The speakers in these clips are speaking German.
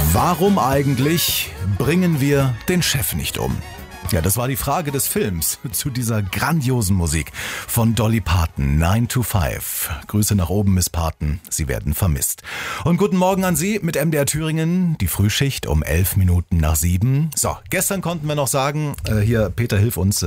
Warum eigentlich bringen wir den Chef nicht um? Ja, das war die Frage des Films zu dieser grandiosen Musik von Dolly Parton, 9 to 5. Grüße nach oben, Miss Parton, Sie werden vermisst. Und guten Morgen an Sie mit MDR Thüringen, die Frühschicht um 11 Minuten nach 7. So, gestern konnten wir noch sagen, hier Peter, hilf uns.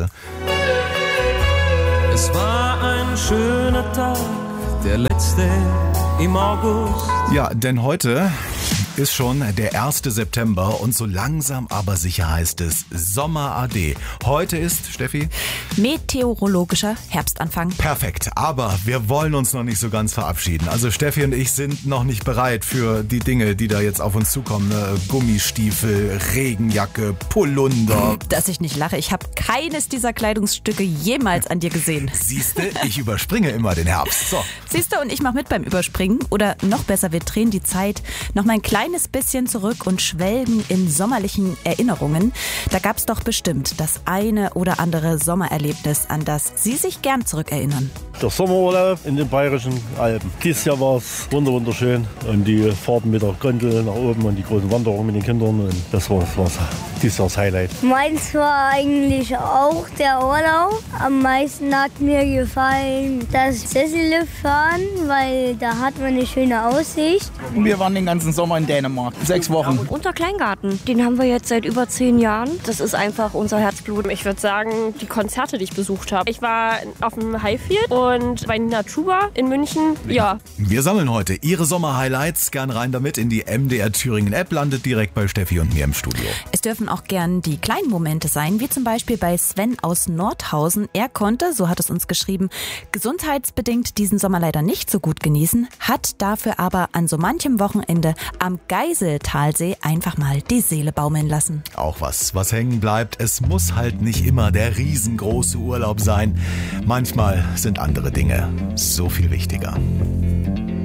Es war ein schöner Tag, der letzte im August. Ja, denn heute ist schon der 1. September und so langsam aber sicher heißt es Sommer AD. Heute ist, Steffi? Meteorologischer Herbstanfang. Perfekt, aber wir wollen uns noch nicht so ganz verabschieden. Also Steffi und ich sind noch nicht bereit für die Dinge, die da jetzt auf uns zukommen. Gummistiefel, Regenjacke, Pullunder. Dass ich nicht lache, ich habe keines dieser Kleidungsstücke jemals an dir gesehen. Siehste, ich überspringe immer den Herbst. So. Siehste, und ich mache mit beim Überspringen. Oder noch besser, wir drehen die Zeit noch mal ein kleines bisschen zurück und schwelgen in sommerlichen Erinnerungen. Da gab es doch bestimmt das eine oder andere Sommererlebnis, an das Sie sich gern zurückerinnern. Der Sommerurlaub in den Bayerischen Alpen. Dieses Jahr war es wunderschön. Und die Fahrten mit der Gondel nach oben und die großen Wanderungen mit den Kindern. Und das war dieses Jahr das Highlight. Meins war eigentlich auch der Urlaub. Am meisten hat mir gefallen das Sesselliftfahren, weil da hat man eine schöne Aussicht. Wir waren den ganzen Sommer in Dänemark, 6 Wochen. Unter Kleingarten, den haben wir jetzt seit über 10 Jahren. Das ist einfach unser Herzblut. Ich würde sagen, die Konzerte, die ich besucht habe. Ich war auf dem Highfield und bei Nina Chuba in München, ja. Wir sammeln heute Ihre Sommer-Highlights. Gern rein damit in die MDR Thüringen App, landet direkt bei Steffi und mir im Studio. Es dürfen auch gern die kleinen Momente sein, wie zum Beispiel bei Sven aus Nordhausen. Er konnte, so hat es uns geschrieben, gesundheitsbedingt diesen Sommer leider nicht so gut genießen, hat dafür aber an so manchem Wochenende am Geiseltalsee einfach mal die Seele baumeln lassen. Auch was hängen bleibt. Es muss halt nicht immer der riesengroße Urlaub sein. Manchmal sind andere Dinge so viel wichtiger.